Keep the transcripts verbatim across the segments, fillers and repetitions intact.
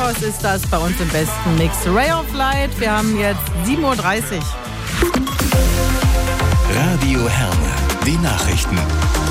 Chaos ist das bei uns im besten Mix. Ray of Light, wir haben jetzt sieben Uhr dreißig. Radio Herne, die Nachrichten.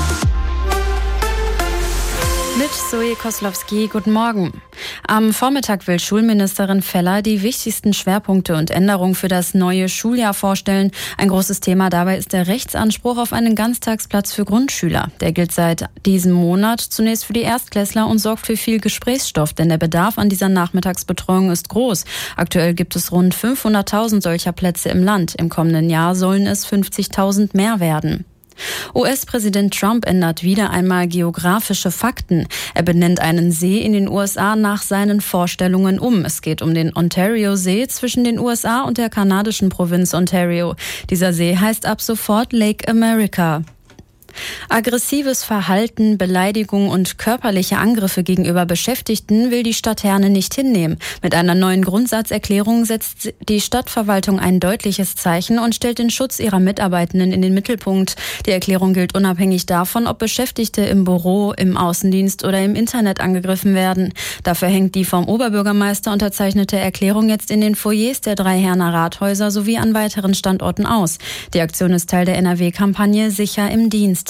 Mit Zoe Koslowski, guten Morgen. Am Vormittag will Schulministerin Feller die wichtigsten Schwerpunkte und Änderungen für das neue Schuljahr vorstellen. Ein großes Thema dabei ist der Rechtsanspruch auf einen Ganztagsplatz für Grundschüler. Der gilt seit diesem Monat zunächst für die Erstklässler und sorgt für viel Gesprächsstoff, denn der Bedarf an dieser Nachmittagsbetreuung ist groß. Aktuell gibt es rund fünfhunderttausend solcher Plätze im Land. Im kommenden Jahr sollen es fünfzigtausend mehr werden. U S-Präsident Trump ändert wieder einmal geografische Fakten. Er benennt einen See in den U S A nach seinen Vorstellungen um. Es geht um den Ontario-See zwischen den U S A und der kanadischen Provinz Ontario. Dieser See heißt ab sofort Lake America. Aggressives Verhalten, Beleidigung und körperliche Angriffe gegenüber Beschäftigten will die Stadt Herne nicht hinnehmen. Mit einer neuen Grundsatzerklärung setzt die Stadtverwaltung ein deutliches Zeichen und stellt den Schutz ihrer Mitarbeitenden in den Mittelpunkt. Die Erklärung gilt unabhängig davon, ob Beschäftigte im Büro, im Außendienst oder im Internet angegriffen werden. Dafür hängt die vom Oberbürgermeister unterzeichnete Erklärung jetzt in den Foyers der drei Herner Rathäuser sowie an weiteren Standorten aus. Die Aktion ist Teil der N R W-Kampagne Sicher im Dienst.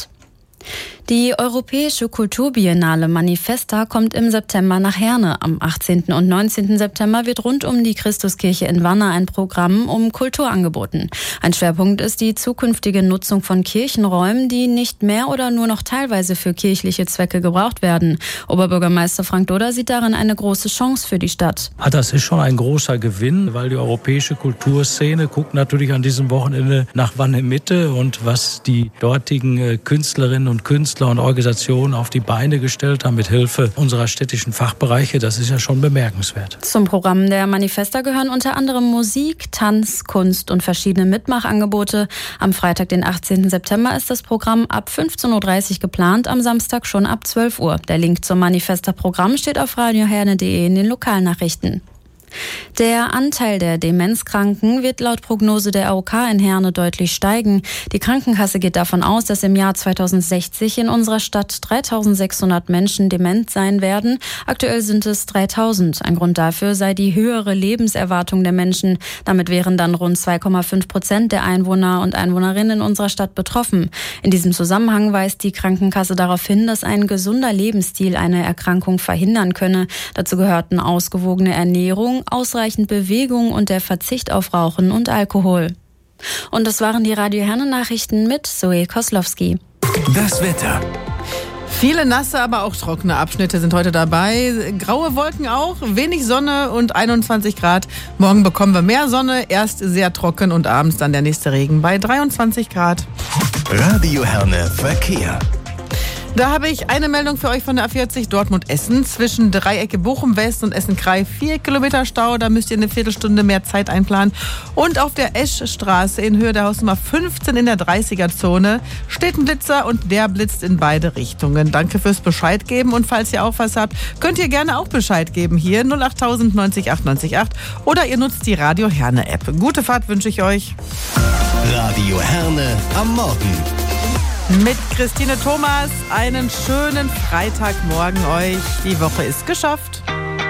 Die Europäische Kulturbiennale Manifesta kommt im September nach Herne. Am achtzehnten und neunzehnten September wird rund um die Christuskirche in Wanne ein Programm um Kultur angeboten. Ein Schwerpunkt ist die zukünftige Nutzung von Kirchenräumen, die nicht mehr oder nur noch teilweise für kirchliche Zwecke gebraucht werden. Oberbürgermeister Frank Doder sieht darin eine große Chance für die Stadt. Das ist schon ein großer Gewinn, weil die europäische Kulturszene guckt natürlich an diesem Wochenende nach Wanne Mitte und was die dortigen Künstlerinnen und Künstler und Organisationen auf die Beine gestellt haben mit Hilfe unserer städtischen Fachbereiche, das ist ja schon bemerkenswert. Zum Programm der Manifesta gehören unter anderem Musik, Tanz, Kunst und verschiedene Mitmachangebote. Am Freitag, den achtzehnten September, ist das Programm ab fünfzehn Uhr dreißig geplant, am Samstag schon ab zwölf Uhr. Der Link zum Manifesta-Programm steht auf radioherne punkt de in den Lokalnachrichten. Der Anteil der Demenzkranken wird laut Prognose der A O K in Herne deutlich steigen. Die Krankenkasse geht davon aus, dass im Jahr zweitausendsechzig in unserer Stadt dreitausendsechshundert Menschen dement sein werden. Aktuell sind es dreitausend. Ein Grund dafür sei die höhere Lebenserwartung der Menschen. Damit wären dann rund zwei Komma fünf Prozent der Einwohner und Einwohnerinnen in unserer Stadt betroffen. In diesem Zusammenhang weist die Krankenkasse darauf hin, dass ein gesunder Lebensstil eine Erkrankung verhindern könne. Dazu gehörten ausgewogene Ernährung, ausreichend Bewegung und der Verzicht auf Rauchen und Alkohol. Und das waren die Radio Herne Nachrichten mit Zoe Koslowski. Das Wetter. Viele nasse, aber auch trockene Abschnitte sind heute dabei. Graue Wolken auch, wenig Sonne und einundzwanzig Grad. Morgen bekommen wir mehr Sonne, erst sehr trocken und abends dann der nächste Regen bei dreiundzwanzig Grad. Radio Herne Verkehr. Da habe ich eine Meldung für euch von der A vierzig Dortmund-Essen. Zwischen Dreiecke Bochum-West und Essen-Krei vier Kilometer Stau. Da müsst ihr eine Viertelstunde mehr Zeit einplanen. Und auf der Eschstraße in Höhe der Hausnummer fünfzehn in der dreißiger-Zone steht ein Blitzer und der blitzt in beide Richtungen. Danke fürs Bescheid geben. Und falls ihr auch was habt, könnt ihr gerne auch Bescheid geben hier. null acht tausend neunzig acht neunzig acht. Oder ihr nutzt die Radio Herne App. Gute Fahrt wünsche ich euch. Radio Herne am Morgen. Mit Christine Thomas einen schönen Freitagmorgen euch. Die Woche ist geschafft.